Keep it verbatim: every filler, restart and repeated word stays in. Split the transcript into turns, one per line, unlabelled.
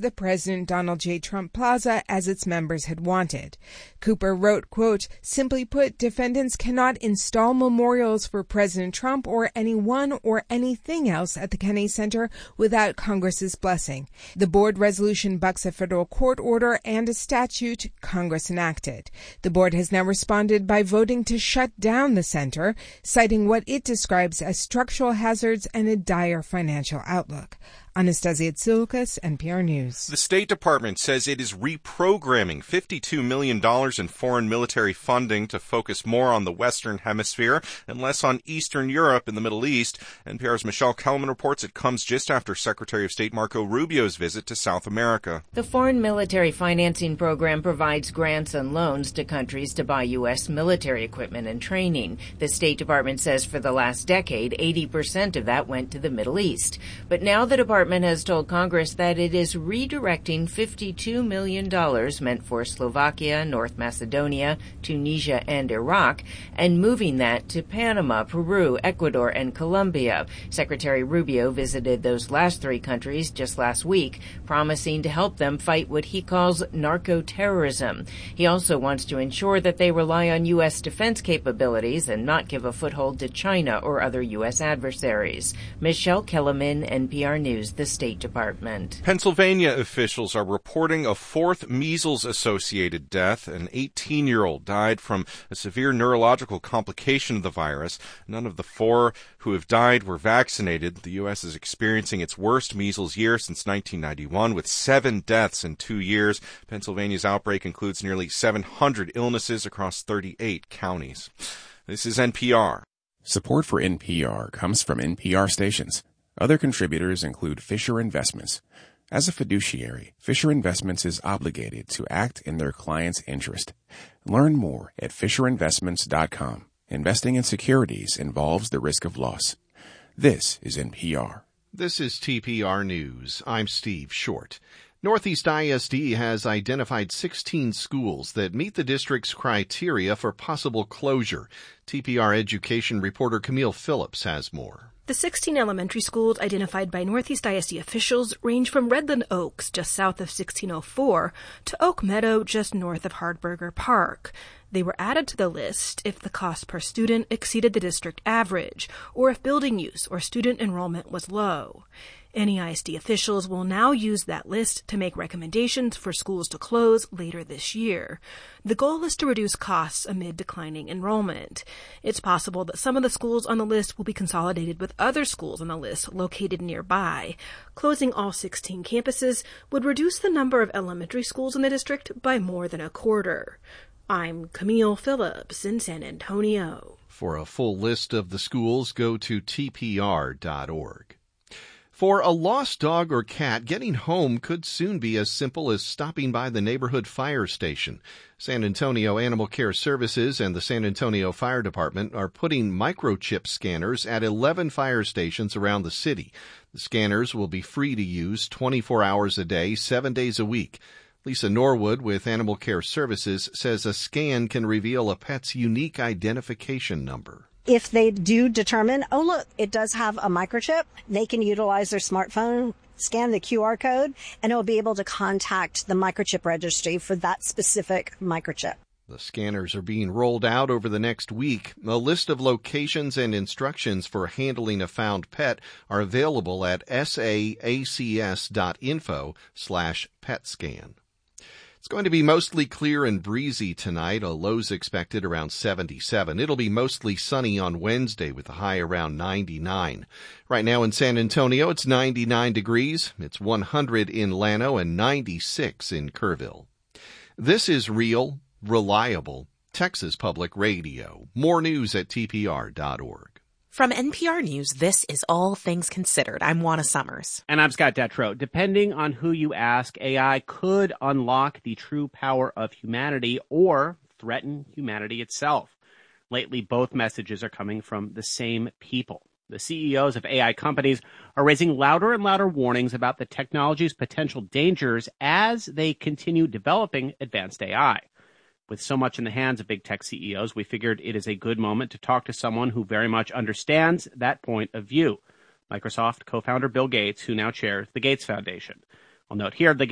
the President Donald J. Trump Plaza as its members had wanted. Cooper wrote, quote, "Simply put, defendants cannot install memorials for President Trump or anyone or anything else at the Kennedy Center without Congress's blessing. The board resolution bucks a federal court order and a statute Congress enacted. The board has now responded by voting to shut down the center, citing what it describes as structural hazards and a dire financial outlook." Anastasia Tsoukas, N P R News.
The State Department says it is reprogramming fifty-two million dollars in foreign military funding to focus more on the Western Hemisphere and less on Eastern Europe and the Middle East. N P R's Michelle Kellerman reports it comes just after Secretary of State Marco Rubio's visit to South America.
The Foreign Military Financing Program provides grants and loans to countries to buy U S military equipment and training. The State Department says for the last decade, eighty percent of that went to the Middle East. But now the department has told Congress that it is redirecting fifty-two million dollars meant for Slovakia, North Macedonia, Tunisia, and Iraq, and moving that to Panama, Peru, Ecuador, and Colombia. Secretary Rubio visited those last three countries just last week, promising to help them fight what he calls narco-terrorism. He also wants to ensure that they rely on U S defense capabilities and not give a foothold to China or other U S adversaries. Michelle Kellerman, N P R News, the State Department.
Pennsylvania officials are reporting a fourth measles-associated death. An eighteen-year-old died from a severe neurological complication of the virus. None of the four who have died were vaccinated. The U S is experiencing its worst measles year since nineteen ninety-one, with seven deaths in two years. Pennsylvania's outbreak includes nearly seven hundred illnesses across thirty-eight counties. This is N P R.
Support for N P R comes from N P R stations. Other contributors include Fisher Investments. As a fiduciary, Fisher Investments is obligated to act in their client's interest. Learn more at fisher investments dot com. Investing in securities involves the risk of loss. This is N P R.
This is T P R News. I'm Steve Short. Northeast I S D has identified sixteen schools that meet the district's criteria for possible closure. T P R education reporter Camille Phillips has more.
The sixteen elementary schools identified by Northeast I S D officials range from Redland Oaks, just south of sixteen oh four, to Oak Meadow, just north of Hardberger Park. They were added to the list if the cost per student exceeded the district average, or if building use or student enrollment was low. N E I S D officials will now use that list to make recommendations for schools to close later this year. The goal is to reduce costs amid declining enrollment. It's possible that some of the schools on the list will be consolidated with other schools on the list located nearby. Closing all sixteen campuses would reduce the number of elementary schools in the district by more than a quarter. I'm Camille Phillips in San Antonio.
For a full list of the schools, go to T P R dot org. For a lost dog or cat, getting home could soon be as simple as stopping by the neighborhood fire station. San Antonio Animal Care Services and the San Antonio Fire Department are putting microchip scanners at eleven fire stations around the city. The scanners will be free to use twenty-four hours a day, seven days a week. Lisa Norwood with Animal Care Services says a scan can reveal a pet's unique identification number.
If they do determine, oh, look, it does have a microchip, they can utilize their smartphone, scan the Q R code, and it'll be able to contact the microchip registry for that specific microchip.
The scanners are being rolled out over the next week. A list of locations and instructions for handling a found pet are available at saacs dot info slash petscan. It's going to be mostly clear and breezy tonight. A low's expected around seventy-seven. It'll be mostly sunny on Wednesday with a high around ninety-nine. Right now in San Antonio, it's ninety-nine degrees. It's one hundred in Llano and ninety-six in Kerrville. This is real, reliable Texas Public Radio. More news at T P R dot org.
From N P R News, this is All Things Considered. I'm Juana Summers.
And I'm Scott Detrow. Depending on who you ask, A I could unlock the true power of humanity or threaten humanity itself. Lately, both messages are coming from the same people. The C E Os of A I companies are raising louder and louder warnings about the technology's potential dangers as they continue developing advanced A I. With so much in the hands of big tech C E Os, we figured it is a good moment to talk to someone who very much understands that point of view. Microsoft co-founder Bill Gates, who now chairs the Gates Foundation. I'll note here, the